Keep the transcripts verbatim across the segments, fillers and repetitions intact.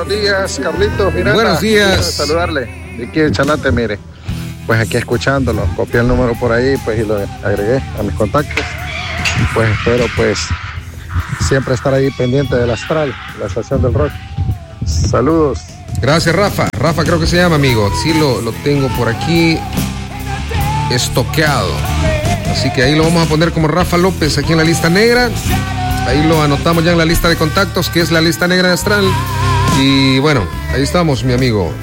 buenos días, Carlitos Miranda. Buenos días. Saludarle. Vicky el Chalate, mire. Pues aquí escuchándolo, copié el número por ahí, pues y lo agregué a mis contactos. Pues espero, pues, siempre estar ahí pendiente del Astral, la estación del rock. Saludos. Gracias, Rafa. Rafa creo que se llama, amigo. Sí, lo, lo tengo por aquí estoqueado. Así que ahí lo vamos a poner como Rafa López aquí en la lista negra. Ahí lo anotamos ya en la lista de contactos, que es la lista negra de Astral. Y bueno, ahí estamos, mi amigo.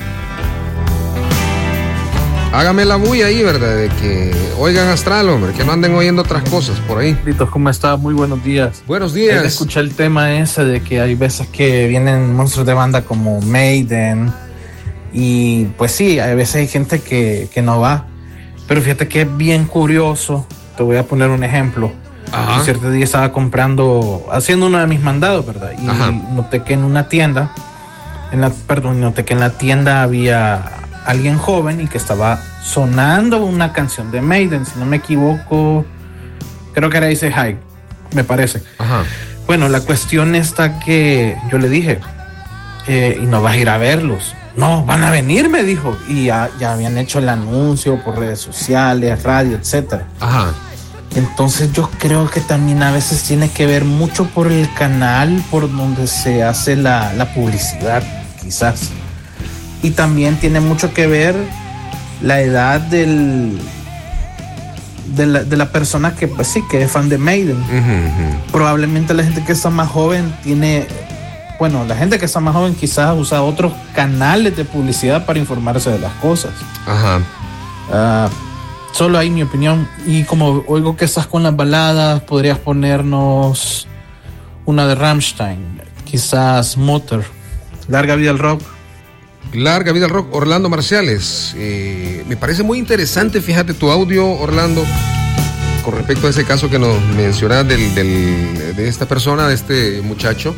Hágame la bulla ahí, ¿verdad? De que oigan Astral, hombre, que no anden oyendo otras cosas por ahí. ¿Cómo está? Muy buenos días. Buenos días. Escuché el tema ese de que hay veces que vienen monstruos de banda como Maiden. Y pues sí, hay veces hay gente que, que no va. Pero fíjate que es bien curioso. Te voy a poner un ejemplo. Ajá. Un cierto día estaba comprando, haciendo uno de mis mandados, ¿verdad? Y Ajá. noté que en una tienda, en la, perdón, noté que en la tienda había alguien joven y que estaba sonando una canción de Maiden, si no me equivoco, creo que era Ice High, me parece. Ajá. Bueno, la cuestión está que yo le dije, eh, y no vas a ir a verlos. No, van a venir, me dijo, y ya, ya habían hecho el anuncio por redes sociales, radio, etcétera. Ajá. Entonces yo creo que también a veces tiene que ver mucho por el canal por donde se hace la, la publicidad, quizás. Y también tiene mucho que ver la edad del de la, de la persona que, pues sí, que es fan de Maiden. Uh-huh, uh-huh. Probablemente la gente que está más joven tiene, bueno, la gente que está más joven quizás usa otros canales de publicidad para informarse de las cosas. Ajá. Uh, solo ahí mi opinión. Y como oigo que estás con las baladas, podrías ponernos una de Rammstein, quizás Motor. Larga vida al rock. Larga vida al rock, Orlando Marciales. Eh, me parece muy interesante, fíjate, tu audio, Orlando, con respecto a ese caso que nos mencionas del, del, de esta persona, de este muchacho.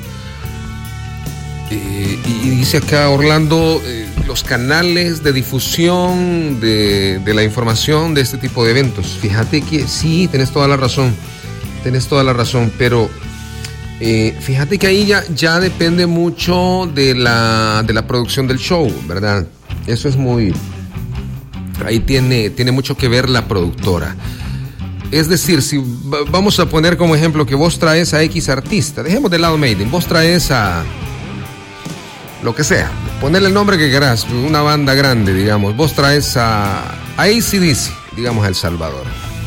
Eh, y, y dice acá, Orlando, eh, los canales de difusión de, de la información de este tipo de eventos. Fíjate que sí, tenés toda la razón, tenés toda la razón, pero... Eh, fíjate que ahí ya, ya depende mucho de la, de la producción del show, ¿verdad? Eso es muy... Ahí tiene, tiene mucho que ver la productora. Es decir, si vamos a poner como ejemplo que vos traes a X artista, dejemos de lado Maiden, vos traes a... lo que sea, ponele el nombre que querás, una banda grande, digamos, vos traes a, a A C D C, digamos, a El Salvador.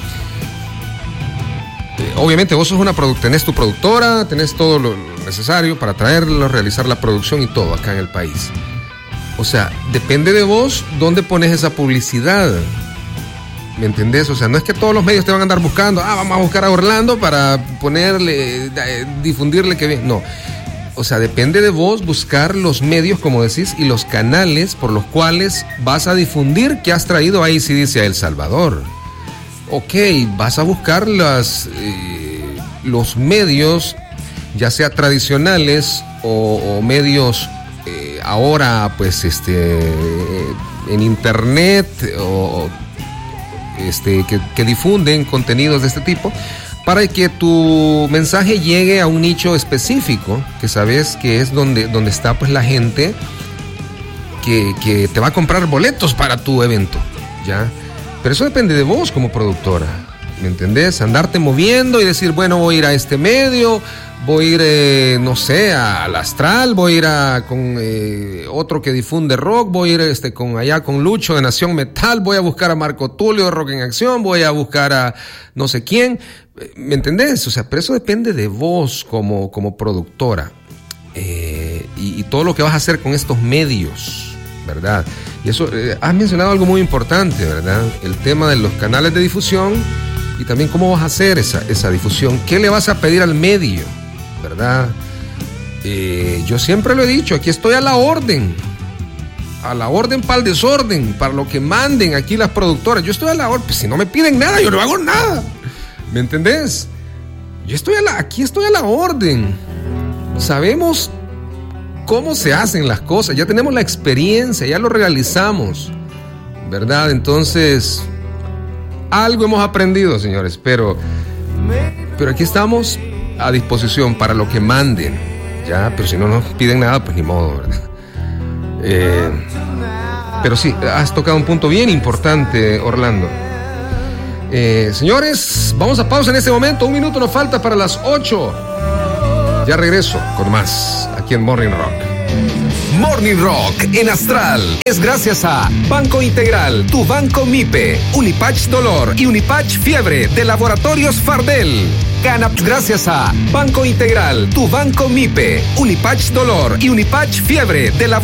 Obviamente vos sos una produ- tenés tu productora, tenés todo lo necesario para traerlo, realizar la producción y todo acá en el país. O sea, depende de vos dónde pones esa publicidad. ¿Me entendés? O sea, no es que todos los medios te van a andar buscando, ah, vamos a buscar a Orlando para ponerle, eh, difundirle que bien. No. O sea, depende de vos buscar los medios, como decís, y los canales por los cuales vas a difundir que has traído a A C D C a El Salvador. Ok, vas a buscar las, eh, los medios, ya sea tradicionales o, o medios eh, ahora, pues, este, en internet o este, que, que difunden contenidos de este tipo, para que tu mensaje llegue a un nicho específico, que sabes que es donde, donde está, pues, la gente que, que te va a comprar boletos para tu evento, ¿ya? Pero eso depende de vos como productora, ¿me entendés? Andarte moviendo y decir, bueno, voy a ir a este medio, voy a ir, eh, no sé, al Astral, voy a ir a, con eh, otro que difunde rock, voy a ir este, con allá con Lucho de Nación Metal, voy a buscar a Marco Tulio de Rock en Acción, voy a buscar a no sé quién, ¿me entendés? O sea, pero eso depende de vos como, como productora eh, y, y todo lo que vas a hacer con estos medios, ¿verdad? Y eso, eh, has mencionado algo muy importante, ¿verdad? El tema de los canales de difusión y también cómo vas a hacer esa, esa difusión. ¿Qué le vas a pedir al medio? ¿Verdad? Eh, yo siempre lo he dicho, aquí estoy a la orden. A la orden para el desorden, para lo que manden aquí las productoras. Yo estoy a la orden, pues si no me piden nada, yo no hago nada. ¿Me entendés? Yo estoy a la, aquí estoy a la orden. Sabemos cómo se hacen las cosas, ya tenemos la experiencia, ya lo realizamos, ¿verdad? Entonces, algo hemos aprendido, señores, pero, pero aquí estamos a disposición para lo que manden, ¿ya? Pero si no nos piden nada, pues ni modo, ¿verdad? Eh, pero sí, has tocado un punto bien importante, Orlando. Eh, señores, vamos a pausa en este momento. Un minuto nos falta para las ocho. Ya regreso con más aquí en Morning Rock. Morning Rock en Astral es gracias a Banco Integral, tu banco MIPE, Unipatch Dolor y Unipatch Fiebre de Laboratorios Fardel. Gana gracias a Banco Integral, tu banco MIPE, Unipatch Dolor y Unipatch Fiebre de Laboratorios